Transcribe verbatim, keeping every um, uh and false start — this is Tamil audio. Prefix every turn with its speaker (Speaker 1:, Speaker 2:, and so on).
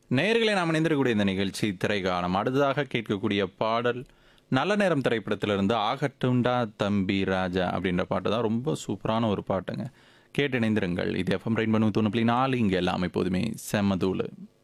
Speaker 1: நேயர்களே நாம் இணைந்திருக்கக்கூடிய இந்த நிகழ்ச்சி திரைக்காலம். அடுத்ததாக கேட்கக்கூடிய பாடல் நல்ல நேரம் திரைப்படத்திலிருந்து ஆகட்டும்டா தம்பி ராஜா அப்படின்ற பாட்டு தான். ரொம்ப சூப்பரான ஒரு பாட்டுங்க. கேட்டு இணைந்திருங்கள். இது எஃப்எம் ரெயின்போ நூற்றி ஒன்று புள்ளி நாலு. இங்கே எல்லாம் எப்போதுமே செம்மதூளு.